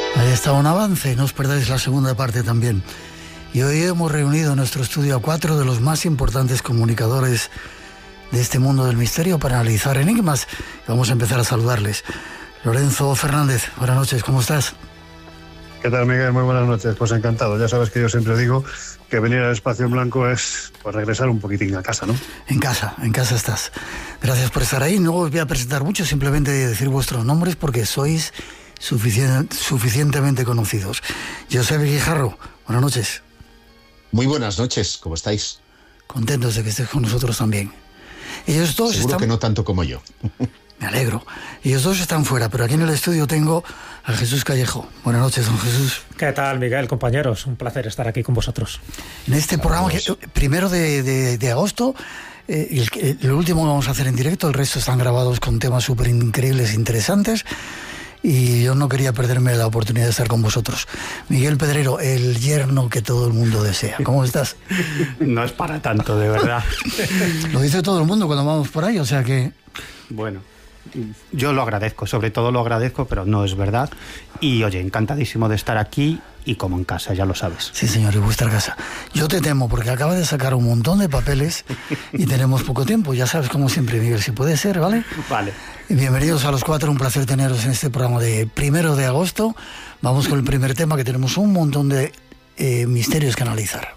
Ahí está un avance, no os perdáis la segunda parte también. Y hoy hemos reunido en nuestro estudio a 4 de los más importantes comunicadores de este mundo del misterio para analizar enigmas. Vamos a empezar a saludarles. Lorenzo Fernández, buenas noches, ¿cómo estás? ¿Qué tal, Miguel? Muy buenas noches. Pues encantado. Ya sabes que yo siempre digo que venir al Espacio en Blanco es pues regresar un poquitín a casa, ¿no? En casa estás. Gracias por estar ahí. No os voy a presentar mucho, simplemente decir vuestros nombres porque sois suficientemente conocidos. Josep Guijarro, buenas noches. Muy buenas noches, ¿cómo estáis? Contentos de que estés con nosotros también. Ellos dos Seguro que no tanto como yo. Me alegro. Ellos dos están fuera, pero aquí en el estudio tengo a Jesús Callejo. Buenas noches, don Jesús. ¿Qué tal, Miguel, compañeros? Un placer estar aquí con vosotros. En este programa, primero de agosto, el último que vamos a hacer en directo, el resto están grabados con temas súper increíbles e interesantes. Y yo no quería perderme la oportunidad de estar con vosotros. Miguel Pedrero, el yerno que todo el mundo desea. ¿Cómo estás? No es para tanto, de verdad. Lo dice todo el mundo cuando vamos por ahí, o sea que... Bueno, yo lo agradezco, sobre todo lo agradezco, pero no es verdad. Y oye, encantadísimo de estar aquí y como en casa, ya lo sabes. Sí, señor, y vuestra casa. Yo te temo porque acabas de sacar un montón de papeles y tenemos poco tiempo. Ya sabes, como siempre, Miguel, si puede ser, ¿vale? Vale. Bienvenidos a los 4, un placer teneros en este programa de 1 de agosto. Vamos con el primer tema, que tenemos un montón de misterios que analizar.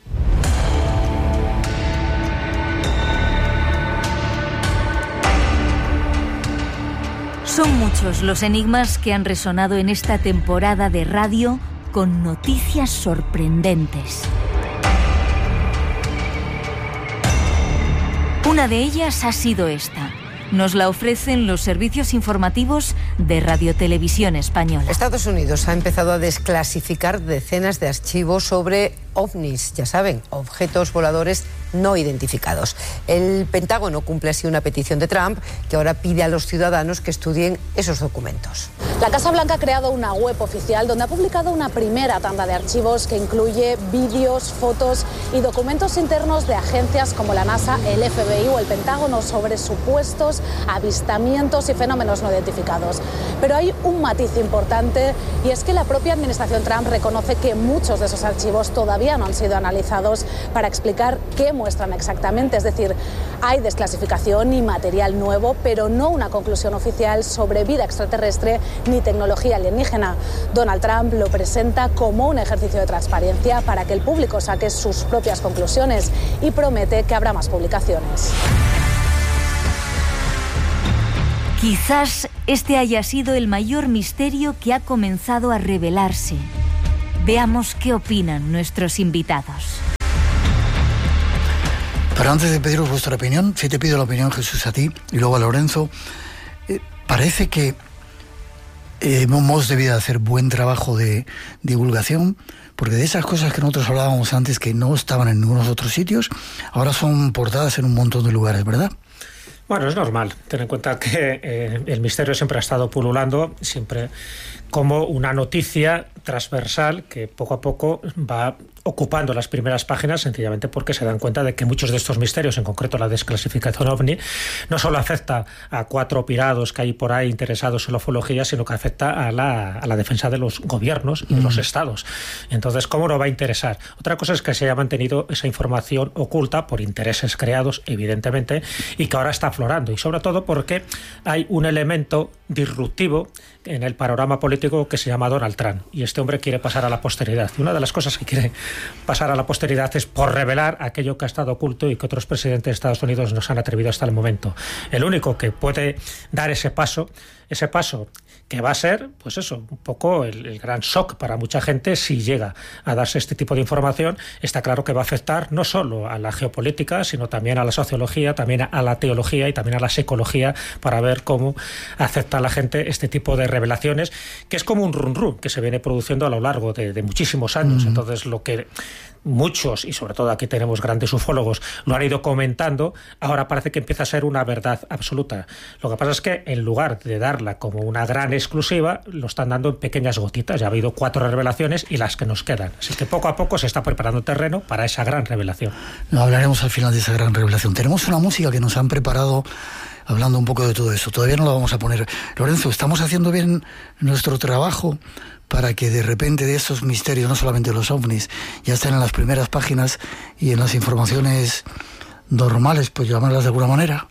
Son muchos los enigmas que han resonado en esta temporada de radio con noticias sorprendentes. Una de ellas ha sido esta. Nos la ofrecen los servicios informativos de Radiotelevisión Española. Estados Unidos ha empezado a desclasificar decenas de archivos sobre ovnis, ya saben, objetos voladores no identificados. El Pentágono cumple así una petición de Trump que ahora pide a los ciudadanos que estudien esos documentos. La Casa Blanca ha creado una web oficial donde ha publicado una primera tanda de archivos que incluye vídeos, fotos y documentos internos de agencias como la NASA, el FBI o el Pentágono sobre supuestos avistamientos y fenómenos no identificados. Pero hay un matiz importante y es que la propia administración Trump reconoce que muchos de esos archivos todavía no han sido analizados para explicar qué muestran exactamente. Es decir, hay desclasificación y material nuevo, pero no una conclusión oficial sobre vida extraterrestre ni tecnología alienígena. Donald Trump lo presenta como un ejercicio de transparencia para que el público saque sus propias conclusiones y promete que habrá más publicaciones. Quizás este haya sido el mayor misterio que ha comenzado a revelarse. Veamos qué opinan nuestros invitados. Pero antes de pediros vuestra opinión, si te pido la opinión, Jesús, a ti y luego a Lorenzo, parece que hemos debido hacer buen trabajo de divulgación, porque de esas cosas que nosotros hablábamos antes que no estaban en ningunos otros sitios, ahora son portadas en un montón de lugares, ¿verdad? Bueno, es normal. Ten en cuenta que el misterio siempre ha estado pululando, siempre como una noticia transversal que poco a poco va ocupando las primeras páginas, sencillamente porque se dan cuenta de que muchos de estos misterios, en concreto la desclasificación OVNI, no solo afecta a 4 pirados que hay por ahí interesados en la ufología, sino que afecta a la defensa de los gobiernos y de los estados. Entonces, ¿cómo no va a interesar? Otra cosa es que se haya mantenido esa información oculta por intereses creados, evidentemente, y que ahora está aflorando, y sobre todo porque hay un elemento disruptivo en el panorama político que se llama Donald Trump, y este hombre quiere pasar a la posteridad. Y una de las cosas que quiere pasar a la posteridad es por revelar aquello que ha estado oculto y que otros presidentes de Estados Unidos no se han atrevido hasta el momento. El único que puede dar ese paso que va a ser, pues eso, un poco el gran shock para mucha gente si llega a darse este tipo de información. Está claro que va a afectar no solo a la geopolítica, sino también a la sociología, también a la teología y también a la psicología, para ver cómo acepta la gente este tipo de revelaciones, que es como un run que se viene produciendo a lo largo de muchísimos años. Entonces, lo que muchos, y sobre todo aquí tenemos grandes ufólogos, lo han ido comentando, ahora parece que empieza a ser una verdad absoluta. Lo que pasa es que en lugar de darla como una gran exclusiva, lo están dando en pequeñas gotitas. Ya ha habido 4 revelaciones y las que nos quedan. Así que poco a poco se está preparando terreno para esa gran revelación. No hablaremos al final de esa gran revelación. Tenemos una música que nos han preparado hablando un poco de todo eso. Todavía no la vamos a poner. Lorenzo, ¿estamos haciendo bien nuestro trabajo para que de repente de esos misterios, no solamente los ovnis, ya estén en las primeras páginas y en las informaciones normales, pues llamarlas de alguna manera?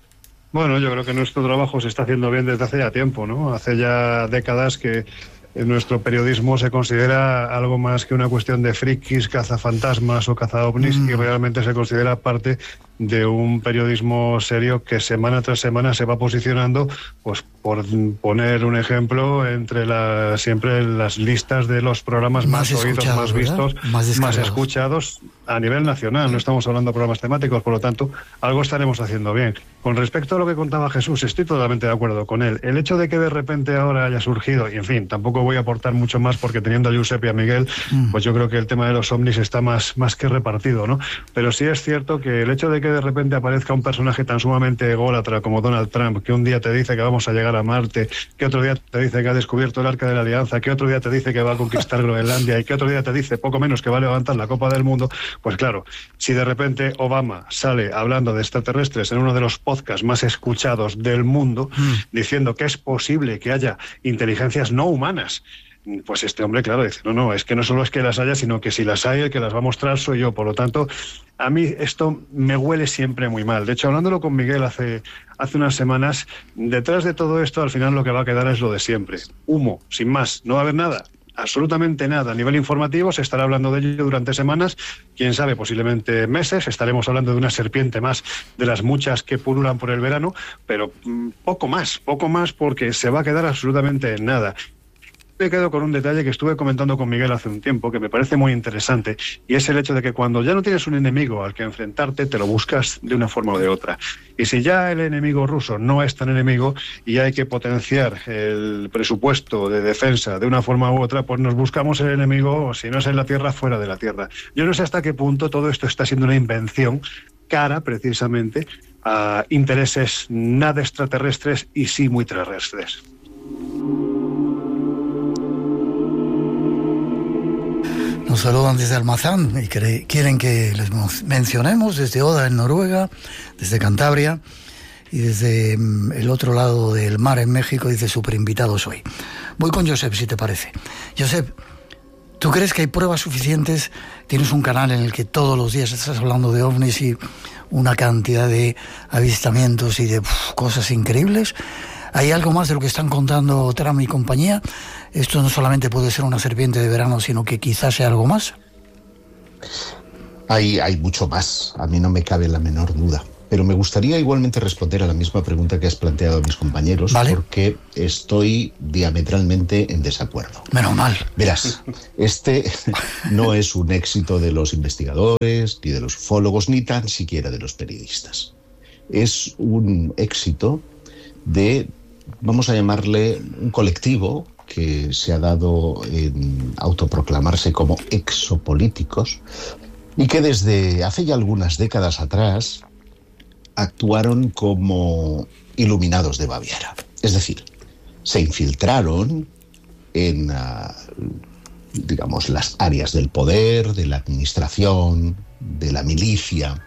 Bueno, yo creo que nuestro trabajo se está haciendo bien desde hace ya tiempo, ¿no? Hace ya décadas que nuestro periodismo se considera algo más que una cuestión de frikis, cazafantasmas o cazaovnis, y realmente se considera parte de un periodismo serio que semana tras semana se va posicionando, pues por poner un ejemplo, entre siempre las listas de los programas más oídos, más vistos, más escuchados a nivel nacional. No estamos hablando de programas temáticos, por lo tanto, algo estaremos haciendo bien. Con respecto a lo que contaba Jesús, estoy totalmente de acuerdo con él. El hecho de que de repente ahora haya surgido, y en fin, tampoco voy a aportar mucho más porque teniendo a Josep y a Miguel, pues yo creo que el tema de los ovnis está más que repartido, ¿no? Pero sí es cierto que el hecho de que de repente aparezca un personaje tan sumamente ególatra como Donald Trump, que un día te dice que vamos a llegar a Marte, que otro día te dice que ha descubierto el Arca de la Alianza, que otro día te dice que va a conquistar Groenlandia y que otro día te dice poco menos que va a levantar la Copa del Mundo, pues claro, si de repente Obama sale hablando de extraterrestres en uno de los podcasts más escuchados del mundo, diciendo que es posible que haya inteligencias no humanas, pues este hombre, claro, dice, no, es que no solo es que las haya, sino que si las hay, el que las va a mostrar soy yo. Por lo tanto, a mí esto me huele siempre muy mal. De hecho, hablándolo con Miguel hace unas semanas, detrás de todo esto, al final lo que va a quedar es lo de siempre. Humo, sin más, no va a haber nada. Absolutamente nada. A nivel informativo se estará hablando de ello durante semanas, quién sabe, posiblemente meses. Estaremos hablando de una serpiente más de las muchas que pululan por el verano, pero poco más, porque se va a quedar absolutamente en nada. Me quedo con un detalle que estuve comentando con Miguel hace un tiempo, que me parece muy interesante, y es el hecho de que cuando ya no tienes un enemigo al que enfrentarte, te lo buscas de una forma o de otra. Y si ya el enemigo ruso no es tan enemigo y hay que potenciar el presupuesto de defensa de una forma u otra, pues nos buscamos el enemigo, si no es en la Tierra, fuera de la Tierra. Yo no sé hasta qué punto todo esto está siendo una invención cara, precisamente, a intereses nada extraterrestres y sí muy terrestres. Nos saludan desde Almazán y quieren que les mencionemos desde Oda en Noruega, desde Cantabria y desde el otro lado del mar en México. Dice, súper invitados hoy. Voy con Josep, si te parece. Josep, ¿tú crees que hay pruebas suficientes? Tienes un canal en el que todos los días estás hablando de ovnis y una cantidad de avistamientos y de cosas increíbles. ¿Hay algo más de lo que están contando Trump y compañía? Esto no solamente puede ser una serpiente de verano, sino que quizás sea algo más. Hay mucho más, a mí no me cabe la menor duda. Pero me gustaría igualmente responder a la misma pregunta que has planteado a mis compañeros, ¿vale? Porque estoy diametralmente en desacuerdo. Menos mal. Verás, este no es un éxito de los investigadores, ni de los ufólogos, ni tan siquiera de los periodistas. Es un éxito de, vamos a llamarle, un colectivo que se ha dado en autoproclamarse como exopolíticos y que desde hace ya algunas décadas atrás actuaron como iluminados de Baviera. Es decir, se infiltraron en, digamos, las áreas del poder, de la administración, de la milicia,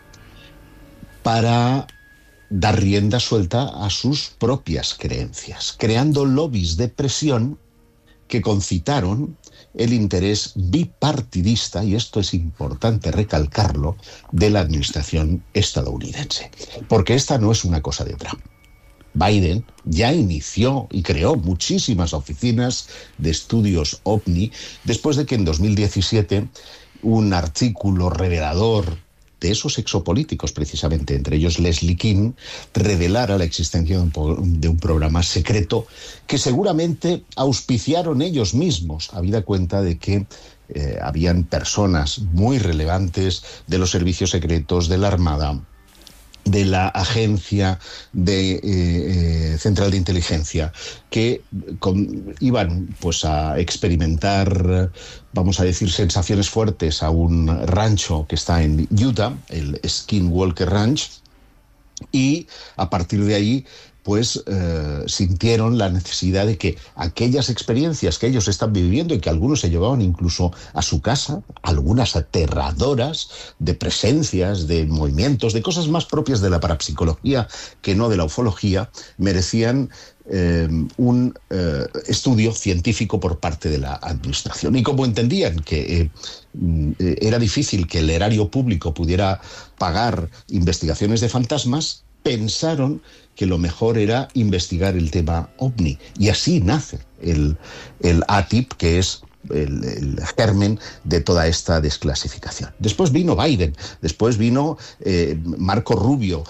para dar rienda suelta a sus propias creencias, creando lobbies de presión que concitaron el interés bipartidista, y esto es importante recalcarlo, de la administración estadounidense. Porque esta no es una cosa de Trump. Biden ya inició y creó muchísimas oficinas de estudios OVNI después de que en 2017 un artículo revelador de esos exopolíticos, precisamente, entre ellos Leslie King, revelara la existencia de un programa secreto que seguramente auspiciaron ellos mismos, habida cuenta de que habían personas muy relevantes de los servicios secretos, de la Armada, de la Agencia Central de Inteligencia, que iban pues a experimentar, vamos a decir, sensaciones fuertes a un rancho que está en Utah, el Skinwalker Ranch, y a partir de ahí pues sintieron la necesidad de que aquellas experiencias que ellos están viviendo y que algunos se llevaban incluso a su casa, algunas aterradoras, de presencias, de movimientos, de cosas más propias de la parapsicología que no de la ufología, merecían un estudio científico por parte de la administración. Y como entendían que era difícil que el erario público pudiera pagar investigaciones de fantasmas, pensaron que lo mejor era investigar el tema OVNI. Y así nace el ATIP, que es el germen de toda esta desclasificación. Después vino Biden, después vino Marco Rubio,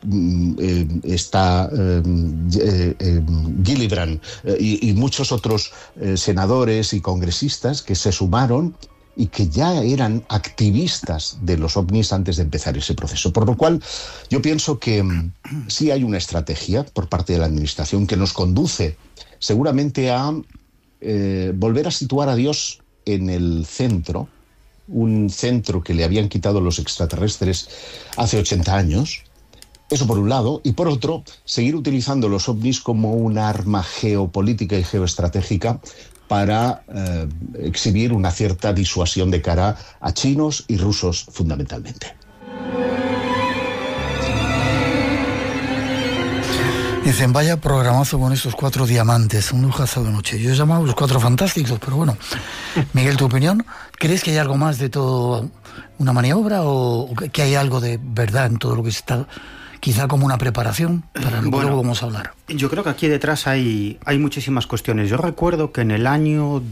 está Gillibrand y muchos otros senadores y congresistas que se sumaron y que ya eran activistas de los ovnis antes de empezar ese proceso. Por lo cual, yo pienso que sí hay una estrategia por parte de la administración que nos conduce seguramente a volver a situar a Dios en el centro, un centro que le habían quitado los extraterrestres hace 80 años. Eso por un lado, y por otro, seguir utilizando los ovnis como un arma geopolítica y geoestratégica para exhibir una cierta disuasión de cara a chinos y rusos fundamentalmente. Dicen, vaya programazo con estos 4 diamantes, un lujazo de noche. Yo he llamado los 4 fantásticos, pero bueno. Miguel, ¿tu opinión? ¿Crees que hay algo más de todo una maniobra o que hay algo de verdad en todo lo que se está, quizá como una preparación para lo que luego vamos a hablar? Yo creo que aquí detrás hay muchísimas cuestiones. Yo recuerdo que en el año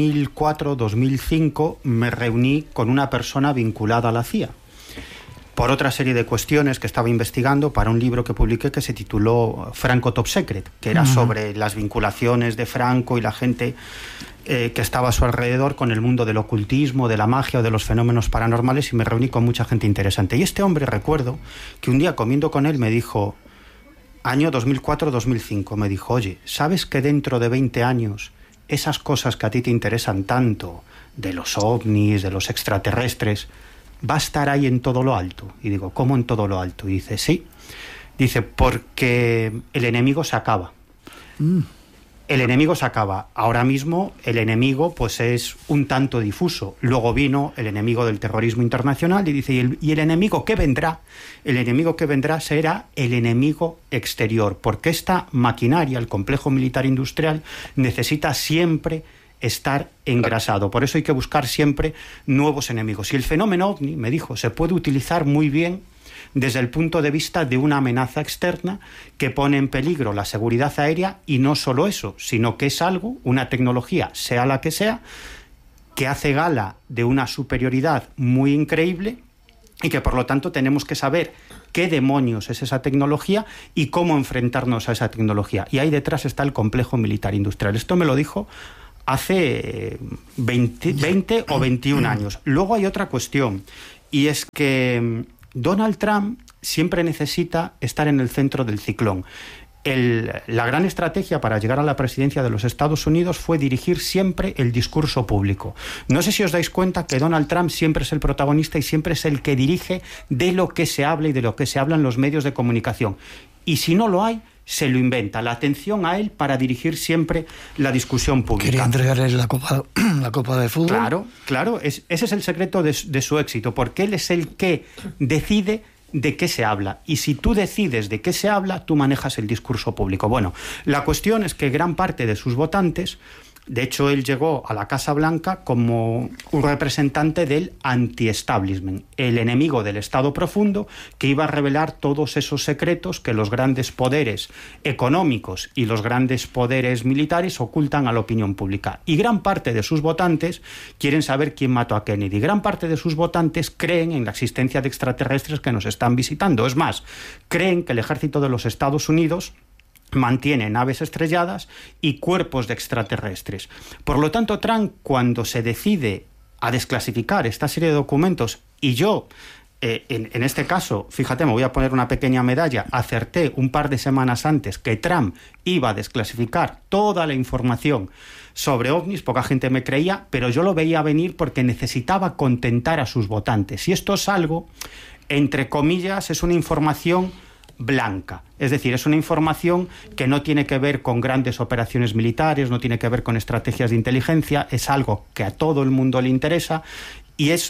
2004-2005 me reuní con una persona vinculada a la CIA, por otra serie de cuestiones que estaba investigando para un libro que publiqué que se tituló Franco Top Secret, que era sobre las vinculaciones de Franco y la gente que estaba a su alrededor con el mundo del ocultismo, de la magia o de los fenómenos paranormales, y me reuní con mucha gente interesante. Y este hombre, recuerdo que un día comiendo con él me dijo, año 2004-2005, me dijo, oye, ¿sabes que dentro de 20 años esas cosas que a ti te interesan tanto, de los ovnis, de los extraterrestres, va a estar ahí en todo lo alto? Y digo, ¿cómo en todo lo alto? Y dice, sí. Dice, porque el enemigo se acaba. El enemigo se acaba. Ahora mismo el enemigo pues es un tanto difuso. Luego vino el enemigo del terrorismo internacional y dice, ¿y el enemigo qué vendrá? El enemigo que vendrá será el enemigo exterior, porque esta maquinaria, el complejo militar industrial, necesita siempre estar engrasado. Por eso hay que buscar siempre nuevos enemigos. Y el fenómeno OVNI, me dijo, se puede utilizar muy bien desde el punto de vista de una amenaza externa que pone en peligro la seguridad aérea, y no solo eso, sino que es algo, una tecnología, sea la que sea, que hace gala de una superioridad muy increíble y que por lo tanto tenemos que saber qué demonios es esa tecnología y cómo enfrentarnos a esa tecnología. Y ahí detrás está el complejo militar industrial. Esto me lo dijo hace 20 o 21 años. Luego hay otra cuestión, y es que Donald Trump siempre necesita estar en el centro del ciclón. La gran estrategia para llegar a la presidencia de los Estados Unidos fue dirigir siempre el discurso público. No sé si os dais cuenta que Donald Trump siempre es el protagonista y siempre es el que dirige de lo que se habla y de lo que se habla en los medios de comunicación. Y si no lo hay, se lo inventa, la atención a él para dirigir siempre la discusión pública. Quería entregarle la copa de fútbol. Claro, ese es el secreto de su éxito, porque él es el que decide de qué se habla, y si tú decides de qué se habla, tú manejas el discurso público. Bueno, la cuestión es que gran parte de sus votantes, de hecho él llegó a la Casa Blanca como un representante del anti-establishment, el enemigo del Estado profundo, que iba a revelar todos esos secretos que los grandes poderes económicos y los grandes poderes militares ocultan a la opinión pública. Y gran parte de sus votantes quieren saber quién mató a Kennedy. Gran parte de sus votantes creen en la existencia de extraterrestres que nos están visitando. Es más, creen que el ejército de los Estados Unidos mantiene naves estrelladas y cuerpos de extraterrestres. Por lo tanto, Trump, cuando se decide a desclasificar esta serie de documentos, y yo, en este caso, fíjate, me voy a poner una pequeña medalla, acerté un par de semanas antes que Trump iba a desclasificar toda la información sobre ovnis, poca gente me creía, pero yo lo veía venir porque necesitaba contentar a sus votantes. Y esto es algo, entre comillas, es una información blanca, es decir, es una información que no tiene que ver con grandes operaciones militares, no tiene que ver con estrategias de inteligencia, es algo que a todo el mundo le interesa y es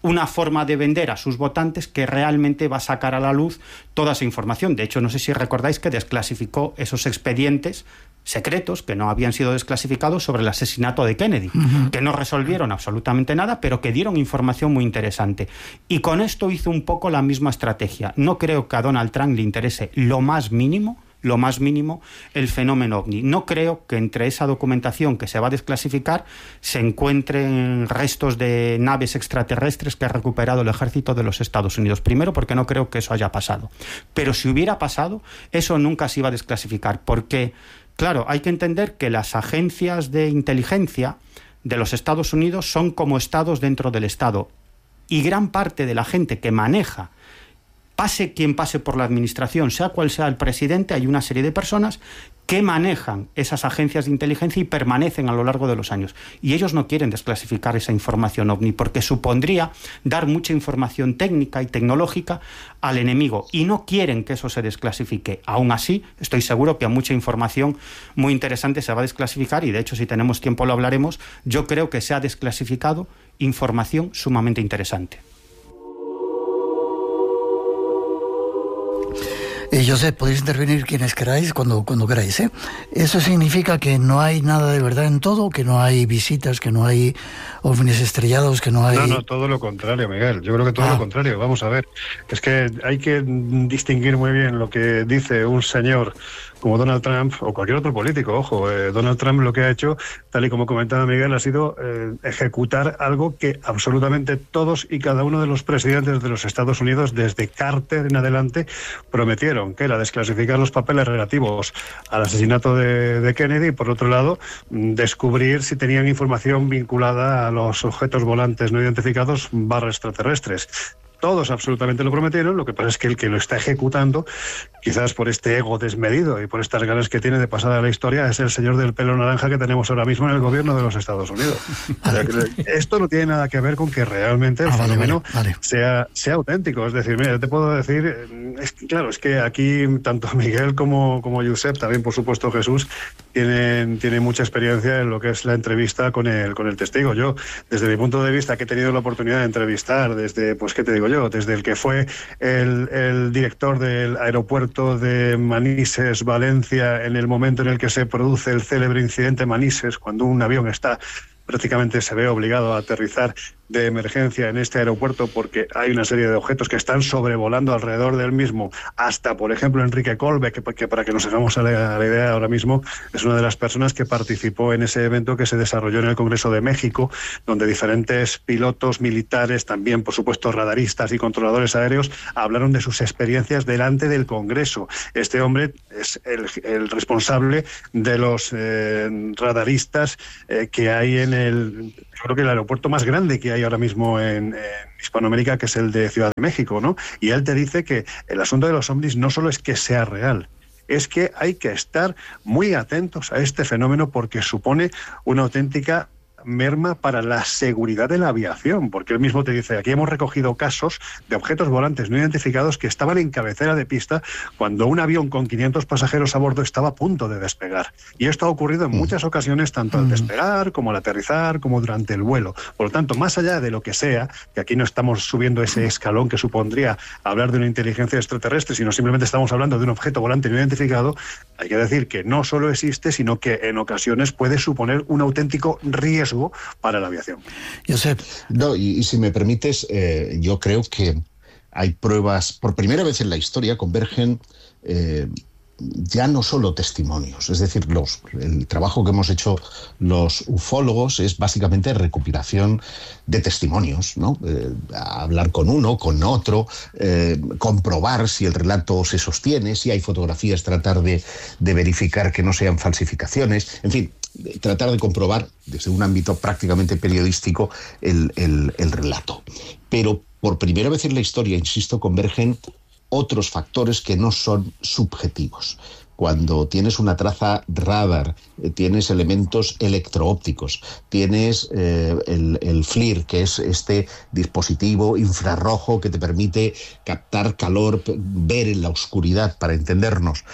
una forma de vender a sus votantes que realmente va a sacar a la luz toda esa información. De hecho, no sé si recordáis que desclasificó esos expedientes secretos que no habían sido desclasificados sobre el asesinato de Kennedy, que no resolvieron absolutamente nada, pero que dieron información muy interesante. Y con esto hizo un poco la misma estrategia. No creo que a Donald Trump le interese lo más mínimo el fenómeno ovni. No creo que entre esa documentación que se va a desclasificar se encuentren restos de naves extraterrestres que ha recuperado el ejército de los Estados Unidos. Primero, porque no creo que eso haya pasado. Pero si hubiera pasado, eso nunca se iba a desclasificar, porque, claro, hay que entender que las agencias de inteligencia de los Estados Unidos son como estados dentro del Estado. Y gran parte de la gente que maneja, pase quien pase por la administración, sea cual sea el presidente, hay una serie de personas que manejan esas agencias de inteligencia y permanecen a lo largo de los años. Y ellos no quieren desclasificar esa información ovni porque supondría dar mucha información técnica y tecnológica al enemigo y no quieren que eso se desclasifique. Aún así, estoy seguro que mucha información muy interesante se va a desclasificar y de hecho, si tenemos tiempo lo hablaremos. Yo creo que se ha desclasificado información sumamente interesante. Josep, podéis intervenir quienes queráis, cuando queráis, ¿eh? ¿Eso significa que no hay nada de verdad en todo? ¿Que no hay visitas, que no hay ovnis estrellados, que no hay...? No, todo lo contrario, Miguel. Yo creo que todo lo contrario. Vamos a ver. Es que hay que distinguir muy bien lo que dice un señor como Donald Trump o cualquier otro político. Ojo, Donald Trump lo que ha hecho, tal y como comentaba Miguel, ha sido ejecutar algo que absolutamente todos y cada uno de los presidentes de los Estados Unidos, desde Carter en adelante, prometieron, que era desclasificar los papeles relativos al asesinato de Kennedy y, por otro lado, descubrir si tenían información vinculada a los objetos volantes no identificados / extraterrestres. Todos absolutamente lo prometieron, lo que pasa es que el que lo está ejecutando, quizás por este ego desmedido y por estas ganas que tiene de pasar a la historia, es el señor del pelo naranja que tenemos ahora mismo en el gobierno de los Estados Unidos. O sea, esto no tiene nada que ver con que realmente el fenómeno sea auténtico. Es decir, mira, te puedo decir, es que aquí tanto Miguel como Josep, también por supuesto Jesús, tienen mucha experiencia en lo que es la entrevista con el testigo. Yo, desde mi punto de vista, que he tenido la oportunidad de entrevistar desde, pues, ¿qué te digo yo? Desde el que fue el director del aeropuerto de Manises, Valencia, en el momento en el que se produce el célebre incidente Manises, cuando un avión prácticamente se ve obligado a aterrizar de emergencia en este aeropuerto porque hay una serie de objetos que están sobrevolando alrededor del mismo, hasta, por ejemplo, Enrique Colbe, que para que nos hagamos a la idea ahora mismo, es una de las personas que participó en ese evento que se desarrolló en el Congreso de México, donde diferentes pilotos militares, también, por supuesto, radaristas y controladores aéreos, hablaron de sus experiencias delante del Congreso. Este hombre es el responsable de los radaristas que hay yo creo que el aeropuerto más grande que hay ahora mismo en Hispanoamérica, que es el de Ciudad de México, ¿no? Y él te dice que el asunto de los ovnis no solo es que sea real, es que hay que estar muy atentos a este fenómeno porque supone una auténtica merma para la seguridad de la aviación, porque él mismo te dice, aquí hemos recogido casos de objetos volantes no identificados que estaban en cabecera de pista cuando un avión con 500 pasajeros a bordo estaba a punto de despegar. Y esto ha ocurrido en muchas ocasiones, tanto al despegar, como al aterrizar, como durante el vuelo. Por lo tanto, más allá de lo que sea, que aquí no estamos subiendo ese escalón que supondría hablar de una inteligencia extraterrestre, sino simplemente estamos hablando de un objeto volante no identificado, hay que decir que no solo existe, sino que en ocasiones puede suponer un auténtico riesgo para la aviación. Josep. No, y si me permites, yo creo que hay pruebas, por primera vez en la historia convergen ya no solo testimonios, es decir, el trabajo que hemos hecho los ufólogos es básicamente recopilación de testimonios, ¿no? Hablar con uno, con otro, comprobar si el relato se sostiene, si hay fotografías, tratar de verificar que no sean falsificaciones, en fin, tratar de comprobar desde un ámbito prácticamente periodístico el relato. Pero por primera vez en la historia, insisto, convergen otros factores que no son subjetivos. Cuando tienes una traza radar, tienes elementos electroópticos, tienes el FLIR, que es este dispositivo infrarrojo que te permite captar calor, ver en la oscuridad, para entendernos,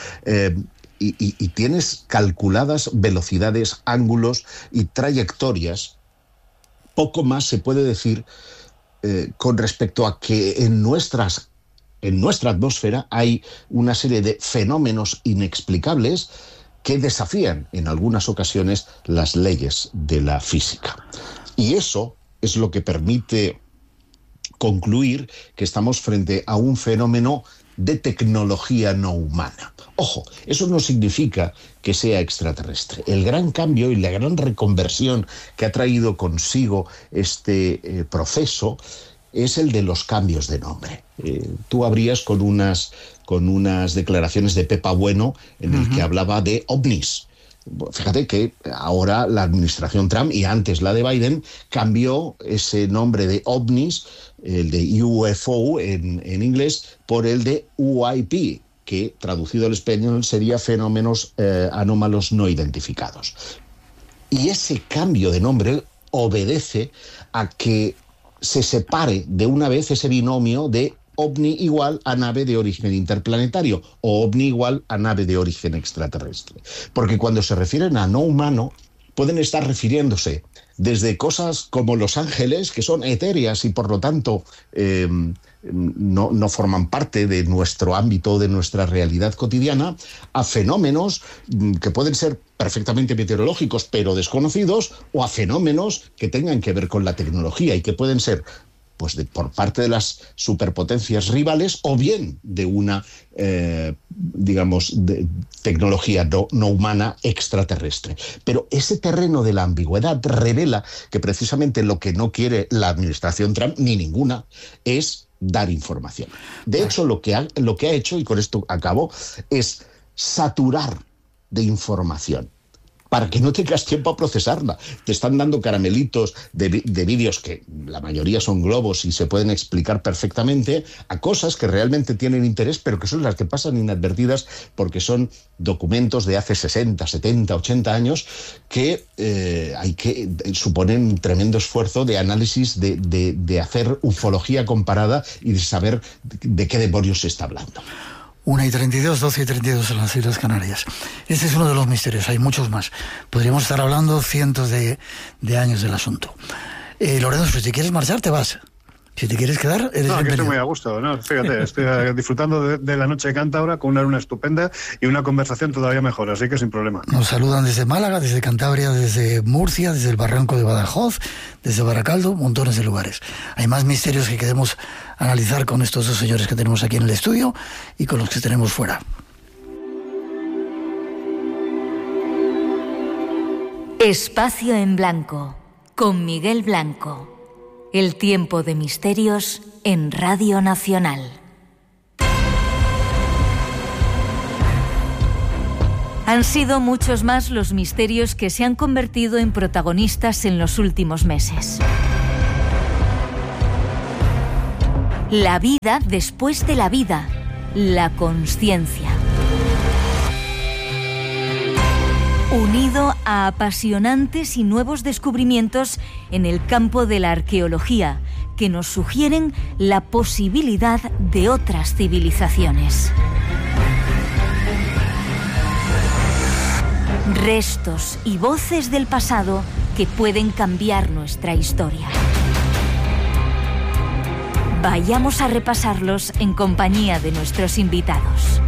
y tienes calculadas velocidades, ángulos y trayectorias, poco más se puede decir con respecto a que en nuestra atmósfera hay una serie de fenómenos inexplicables que desafían en algunas ocasiones las leyes de la física. Y eso es lo que permite concluir que estamos frente a un fenómeno de tecnología no humana. Ojo, eso no significa que sea extraterrestre. El gran cambio y la gran reconversión que ha traído consigo este proceso es el de los cambios de nombre. Tú abrías con unas declaraciones de Pepa Bueno en el que hablaba de ovnis. Fíjate que ahora la administración Trump y antes la de Biden cambió ese nombre de ovnis, el de UFO en inglés, por el de UIP, que traducido al español sería fenómenos anómalos no identificados. Y ese cambio de nombre obedece a que se separe de una vez ese binomio de ovni igual a nave de origen interplanetario o ovni igual a nave de origen extraterrestre. Porque cuando se refieren a no humano, pueden estar refiriéndose desde cosas como los ángeles, que son etéreas y por lo tanto no forman parte de nuestro ámbito, de nuestra realidad cotidiana, a fenómenos que pueden ser perfectamente meteorológicos pero desconocidos, o a fenómenos que tengan que ver con la tecnología y que pueden ser por parte de las superpotencias rivales o bien de una, de tecnología no humana extraterrestre. Pero ese terreno de la ambigüedad revela que precisamente lo que no quiere la administración Trump, ni ninguna, es dar información. De hecho, lo que ha hecho, y con esto acabo, es saturar de información para que no tengas tiempo a procesarla. Te están dando caramelitos de vídeos que la mayoría son globos y se pueden explicar perfectamente, a cosas que realmente tienen interés, pero que son las que pasan inadvertidas porque son documentos de hace 60, 70, 80 años que suponen un tremendo esfuerzo de análisis, de hacer ufología comparada y de saber de qué demonios se está hablando. 1:32, 12:32 en las Islas Canarias. Este es uno de los misterios, hay muchos más. Podríamos estar hablando cientos de años del asunto. Lorenzo, pues si quieres marchar, te vas. Si te quieres quedar, eres bienvenido. Estoy muy a gusto, ¿no? Fíjate, estoy disfrutando de la noche de Cántabra con una luna estupenda y una conversación todavía mejor, así que sin problema. Nos saludan desde Málaga, desde Cantabria, desde Murcia, desde el Barranco de Badajoz, desde Baracaldo, montones de lugares. Hay más misterios que queremos analizar con estos dos señores que tenemos aquí en el estudio y con los que tenemos fuera. Espacio en Blanco, con Miguel Blanco. El tiempo de misterios en Radio Nacional. Han sido muchos más los misterios que se han convertido en protagonistas en los últimos meses. La vida después de la vida, la consciencia. Unido a apasionantes y nuevos descubrimientos en el campo de la arqueología, que nos sugieren la posibilidad de otras civilizaciones. Restos y voces del pasado que pueden cambiar nuestra historia. Vayamos a repasarlos en compañía de nuestros invitados.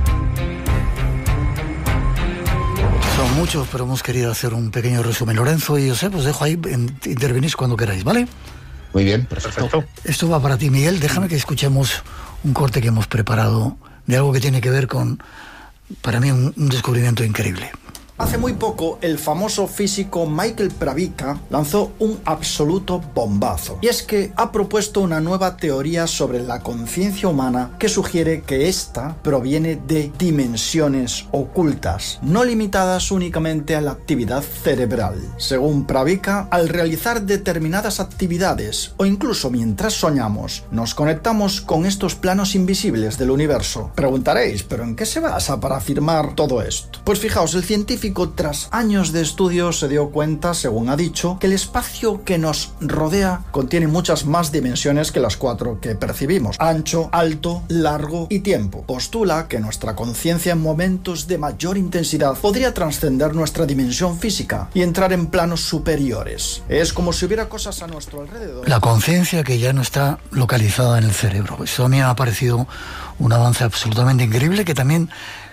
Son muchos, pero hemos querido hacer un pequeño resumen. Lorenzo y José, os dejo ahí, intervenís cuando queráis, ¿vale? Muy bien, perfecto. Esto va para ti, Miguel. Déjame que escuchemos un corte que hemos preparado de algo que tiene que ver con, para mí, un descubrimiento increíble. Hace muy poco, el famoso físico Michael Pravica lanzó un absoluto bombazo. Y es que ha propuesto una nueva teoría sobre la conciencia humana que sugiere que ésta proviene de dimensiones ocultas, no limitadas únicamente a la actividad cerebral. Según Pravica, al realizar determinadas actividades o incluso mientras soñamos, nos conectamos con estos planos invisibles del universo. Preguntaréis, ¿pero en qué se basa para afirmar todo esto? Pues fijaos, el científico científico, tras años de estudio, se dio cuenta, según ha dicho, que el espacio que nos rodea contiene muchas más dimensiones que las 4 que percibimos: ancho, alto, largo y tiempo. Postula que nuestra conciencia en momentos de mayor intensidad podría trascender nuestra dimensión física y entrar en planos superiores. Es como si hubiera cosas a nuestro alrededor. La conciencia que ya no está localizada en el cerebro. Eso a mí me ha parecido un avance absolutamente increíble, que también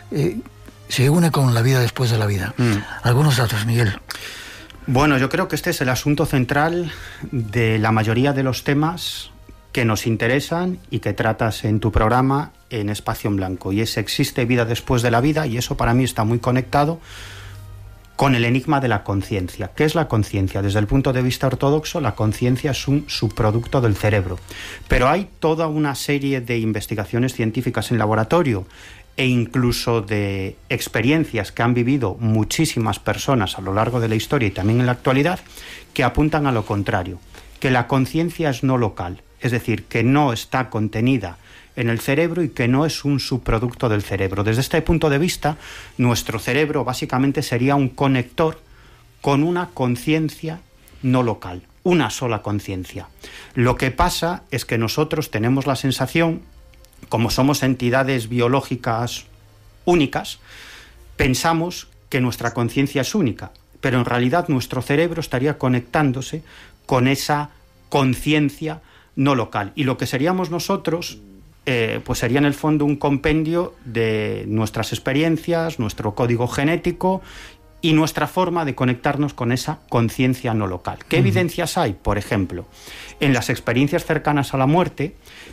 se une con la vida después de la vida. Algunos datos, Miguel. Bueno, yo creo que este es el asunto central de la mayoría de los temas que nos interesan y que tratas en tu programa en Espacio en Blanco, y es: existe vida después de la vida, y eso para mí está muy conectado con el enigma de la conciencia. ¿Qué es la conciencia? Desde el punto de vista ortodoxo, la conciencia es un subproducto del cerebro, pero hay toda una serie de investigaciones científicas en laboratorio e incluso de experiencias que han vivido muchísimas personas a lo largo de la historia y también en la actualidad, que apuntan a lo contrario, que la conciencia es no local, es decir, que no está contenida en el cerebro y que no es un subproducto del cerebro. Desde este punto de vista, nuestro cerebro básicamente sería un conector con una conciencia no local, una sola conciencia. Lo que pasa es que nosotros tenemos la sensación, como somos entidades biológicas únicas, pensamos que nuestra conciencia es única, pero en realidad nuestro cerebro estaría conectándose con esa conciencia no local. Y lo que seríamos nosotros, pues sería en el fondo un compendio de nuestras experiencias, nuestro código genético y nuestra forma de conectarnos con esa conciencia no local. ¿Qué evidencias hay? Por ejemplo, en las experiencias cercanas a la muerte,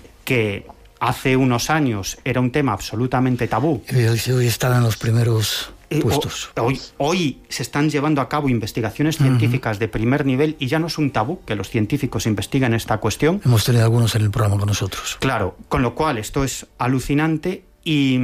que hace unos años era un tema absolutamente tabú. Hoy están en los primeros puestos. Hoy se están llevando a cabo investigaciones científicas de primer nivel y ya no es un tabú que los científicos investiguen esta cuestión. Hemos tenido algunos en el programa con nosotros. Claro, con lo cual esto es alucinante y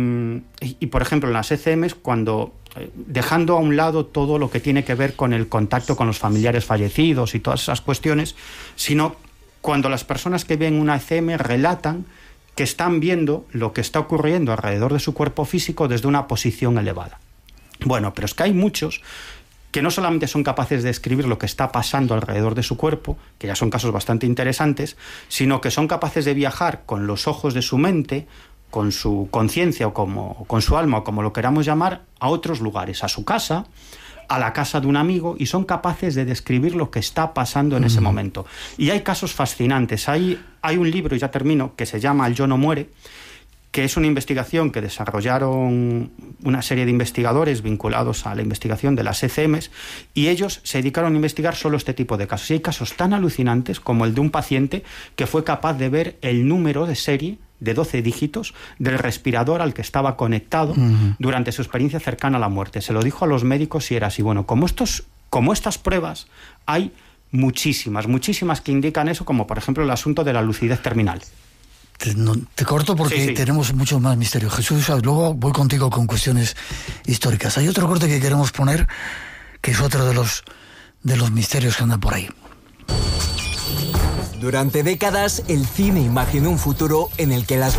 por ejemplo, en las ECMs, cuando dejando a un lado todo lo que tiene que ver con el contacto con los familiares fallecidos y todas esas cuestiones, sino cuando las personas que ven una ECM relatan que están viendo lo que está ocurriendo alrededor de su cuerpo físico desde una posición elevada. Bueno, pero es que hay muchos que no solamente son capaces de describir lo que está pasando alrededor de su cuerpo, que ya son casos bastante interesantes, sino que son capaces de viajar con los ojos de su mente, con su conciencia o con su alma, o como lo queramos llamar, a otros lugares, a su casa, a la casa de un amigo, y son capaces de describir lo que está pasando en ese momento. Y hay casos fascinantes. Hay un libro, y ya termino, que se llama El yo no muere, que es una investigación que desarrollaron una serie de investigadores vinculados a la investigación de las ECMs, y ellos se dedicaron a investigar solo este tipo de casos. Y hay casos tan alucinantes como el de un paciente que fue capaz de ver el número de serie de 12 dígitos del respirador al que estaba conectado durante su experiencia cercana a la muerte. Se lo dijo a los médicos y era así. Bueno, como estas pruebas, hay muchísimas que indican eso, como por ejemplo el asunto de la lucidez terminal. Te corto porque sí. Tenemos mucho más misterio. Jesús, luego voy contigo con cuestiones históricas. Hay otro corte que queremos poner, que es otro de los misterios que andan por ahí. Durante décadas, el cine imaginó un futuro en el que las